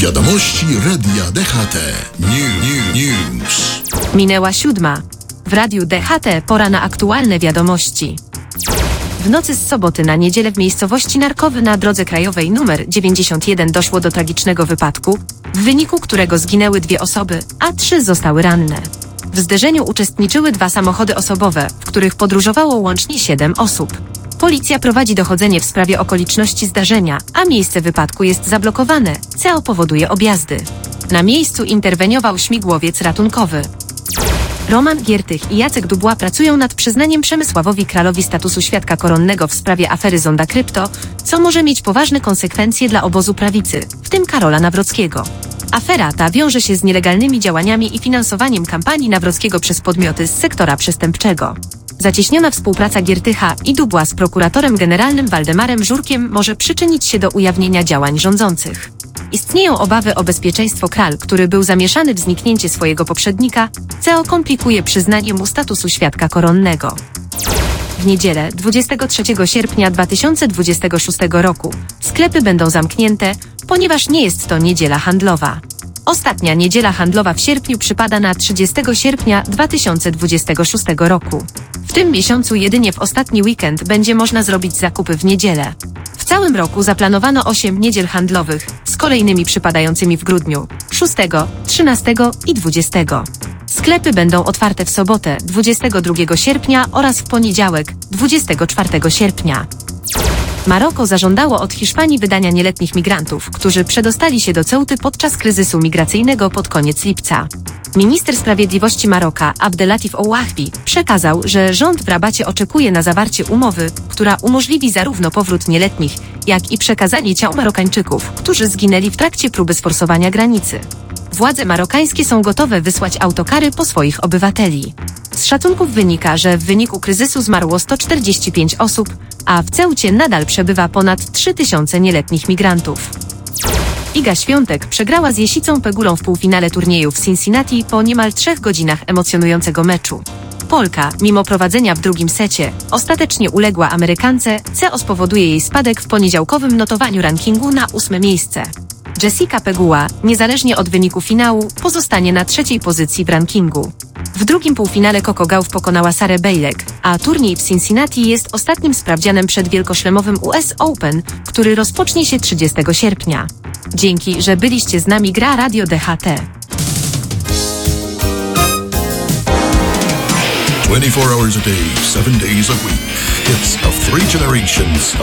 Wiadomości Radia DHT. News. Minęła 7. W Radiu DHT pora na aktualne wiadomości. W nocy z soboty na niedzielę w miejscowości Narkowy na drodze krajowej nr 91 doszło do tragicznego wypadku, w wyniku którego zginęły 2 osoby, a 3 zostały ranne. W zderzeniu uczestniczyły 2 samochody osobowe, w których podróżowało łącznie 7 osób. Policja prowadzi dochodzenie w sprawie okoliczności zdarzenia, a miejsce wypadku jest zablokowane, co powoduje objazdy. Na miejscu interweniował śmigłowiec ratunkowy. Roman Giertych i Jacek Dubois pracują nad przyznaniem Przemysławowi Kralowi statusu świadka koronnego w sprawie afery Zonda Krypto, co może mieć poważne konsekwencje dla obozu prawicy, w tym Karola Nawrockiego. Afera ta wiąże się z nielegalnymi działaniami i finansowaniem kampanii Nawrockiego przez podmioty z sektora przestępczego. Zacieśniona współpraca Giertycha i Dubois z prokuratorem generalnym Waldemarem Żurkiem może przyczynić się do ujawnienia działań rządzących. Istnieją obawy o bezpieczeństwo Kral, który był zamieszany w zniknięcie swojego poprzednika, co komplikuje przyznanie mu statusu świadka koronnego. W niedzielę, 23 sierpnia 2026 roku, sklepy będą zamknięte, ponieważ nie jest to niedziela handlowa. Ostatnia niedziela handlowa w sierpniu przypada na 30 sierpnia 2026 roku. W tym miesiącu jedynie w ostatni weekend będzie można zrobić zakupy w niedzielę. W całym roku zaplanowano 8 niedziel handlowych, z kolejnymi przypadającymi w grudniu 6, 13 i 20. Sklepy będą otwarte w sobotę 22 sierpnia oraz w poniedziałek 24 sierpnia. Maroko zażądało od Hiszpanii wydania nieletnich migrantów, którzy przedostali się do Ceuty podczas kryzysu migracyjnego pod koniec lipca. Minister Sprawiedliwości Maroka Abdelatif Ouahbi przekazał, że rząd w Rabacie oczekuje na zawarcie umowy, która umożliwi zarówno powrót nieletnich, jak i przekazanie ciał Marokańczyków, którzy zginęli w trakcie próby sforsowania granicy. Władze marokańskie są gotowe wysłać autokary po swoich obywateli. Z szacunków wynika, że w wyniku kryzysu zmarło 145 osób, a w Ceucie nadal przebywa ponad 3000 nieletnich migrantów. Iga Świątek przegrała z Jesicą Pegulą w półfinale turnieju w Cincinnati po niemal 3 godzinach emocjonującego meczu. Polka, mimo prowadzenia w drugim secie, ostatecznie uległa Amerykance, co spowoduje jej spadek w poniedziałkowym notowaniu rankingu na 8. miejsce. Jessica Pegula, niezależnie od wyniku finału, pozostanie na 3. pozycji w rankingu. W drugim półfinale Coco Gauff pokonała Sarę Bejlek, a turniej w Cincinnati jest ostatnim sprawdzianem przed wielkoszlemowym US Open, który rozpocznie się 30 sierpnia. Dzięki, że byliście z nami. Gra Radio DHT. 24 hours a day, 7 days a week. Hits of 3 generations